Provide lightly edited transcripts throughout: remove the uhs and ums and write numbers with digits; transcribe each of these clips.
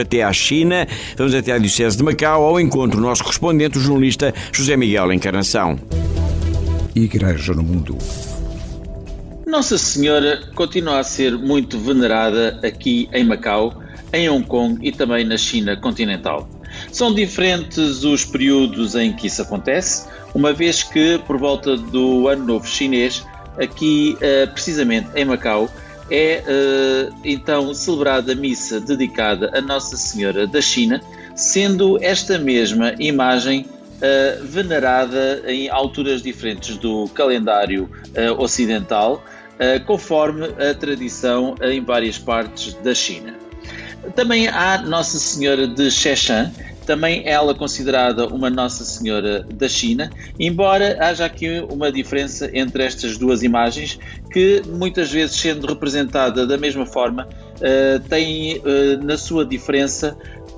Até à China, vamos até à Diocese de Macau, ao encontro do nosso correspondente, o jornalista José Miguel Encarnação. Igreja no Mundo. Nossa Senhora continua a ser muito venerada aqui em Macau, em Hong Kong e também na China continental. São diferentes os períodos em que isso acontece, uma vez que por volta do Ano Novo Chinês, aqui precisamente em Macau, é então celebrada a missa dedicada a Nossa Senhora da China, sendo esta mesma imagem venerada em alturas diferentes do calendário ocidental, conforme a tradição em várias partes da China. Também há Nossa Senhora de Sheshan, também ela considerada uma Nossa Senhora da China, embora haja aqui uma diferença entre estas duas imagens, que muitas vezes sendo representada da mesma forma, tem na sua diferença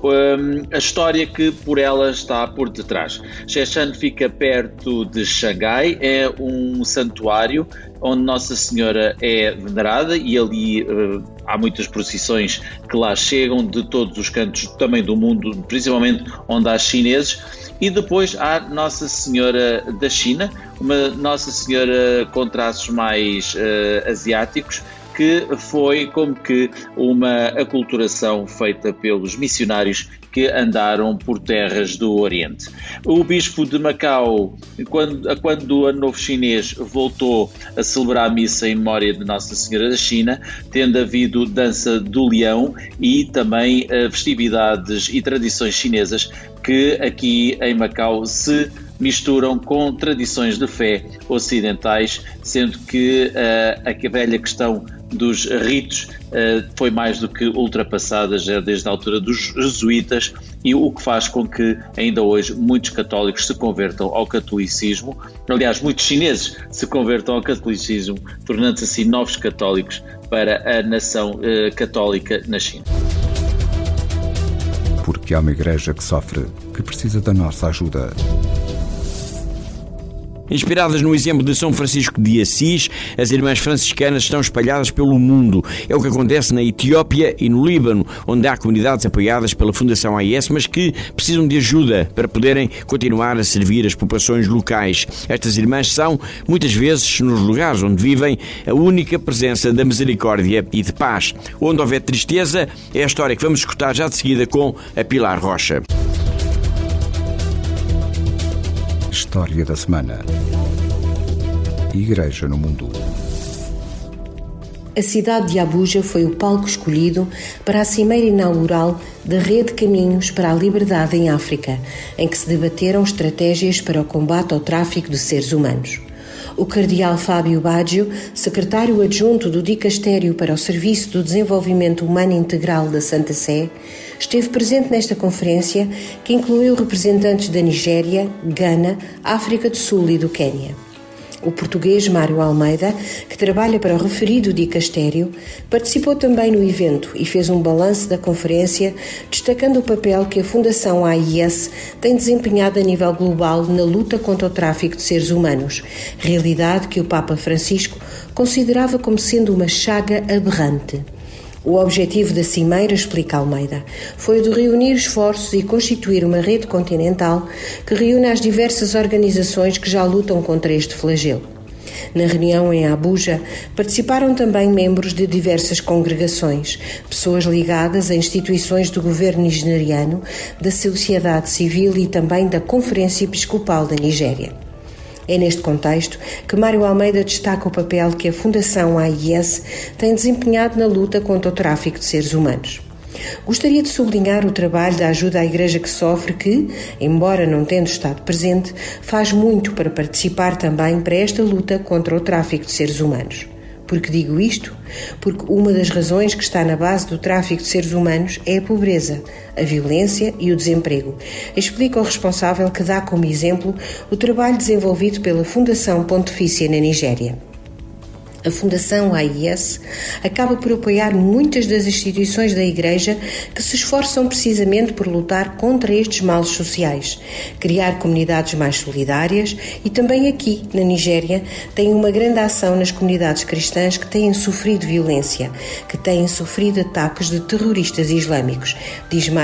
a história que por ela está por detrás. Sheshan fica perto de Xangai, é um santuário onde Nossa Senhora é venerada e ali há muitas procissões que lá chegam de todos os cantos também do mundo, principalmente onde há chineses. E depois há Nossa Senhora da China, uma Nossa Senhora com traços mais asiáticos, que foi como que uma aculturação feita pelos missionários que andaram por terras do Oriente. O bispo de Macau, quando o Ano Novo Chinês voltou a celebrar a missa em memória de Nossa Senhora da China, tendo havido dança do leão e também festividades e tradições chinesas que aqui em Macau se misturam com tradições de fé ocidentais, sendo que a velha questão dos ritos foi mais do que ultrapassada já desde a altura dos jesuítas, e o que faz com que ainda hoje muitos católicos se convertam ao catolicismo, aliás muitos chineses se convertam ao catolicismo, tornando-se assim novos católicos para a nação católica na China. Porque há uma igreja que sofre, que precisa da nossa ajuda. Inspiradas no exemplo de São Francisco de Assis, as irmãs franciscanas estão espalhadas pelo mundo. É o que acontece na Etiópia e no Líbano, onde há comunidades apoiadas pela Fundação AIS, mas que precisam de ajuda para poderem continuar a servir as populações locais. Estas irmãs são, muitas vezes, nos lugares onde vivem, a única presença da misericórdia e de paz. Onde houver tristeza, é a história que vamos escutar já de seguida com a Pilar Rocha. História da semana. Igreja no Mundo. A cidade de Abuja foi o palco escolhido para a cimeira inaugural da Rede Caminhos para a Liberdade em África, em que se debateram estratégias para o combate ao tráfico de seres humanos. O cardeal Fábio Baggio, secretário adjunto do Dicastério para o Serviço do Desenvolvimento Humano Integral da Santa Sé, esteve presente nesta conferência, que incluiu representantes da Nigéria, Gana, África do Sul e do Quênia. O português Mário Almeida, que trabalha para o referido dicastério, participou também no evento e fez um balanço da conferência, destacando o papel que a Fundação AIS tem desempenhado a nível global na luta contra o tráfico de seres humanos, realidade que o Papa Francisco considerava como sendo uma chaga aberrante. O objetivo da cimeira, explica Almeida, foi o de reunir esforços e constituir uma rede continental que reúne as diversas organizações que já lutam contra este flagelo. Na reunião em Abuja participaram também membros de diversas congregações, pessoas ligadas a instituições do governo nigeriano, da sociedade civil e também da Conferência Episcopal da Nigéria. É neste contexto que Mário Almeida destaca o papel que a Fundação AIS tem desempenhado na luta contra o tráfico de seres humanos. Gostaria de sublinhar o trabalho da ajuda à Igreja que sofre que, embora não tendo estado presente, faz muito para participar também para esta luta contra o tráfico de seres humanos. Por que digo isto? Porque uma das razões que está na base do tráfico de seres humanos é a pobreza, a violência e o desemprego, explica o responsável, que dá como exemplo o trabalho desenvolvido pela Fundação Pontifícia na Nigéria. A Fundação AIS acaba por apoiar muitas das instituições da Igreja que se esforçam precisamente por lutar contra estes males sociais, criar comunidades mais solidárias e também aqui, na Nigéria, tem uma grande ação nas comunidades cristãs que têm sofrido violência, que têm sofrido ataques de terroristas islâmicos, diz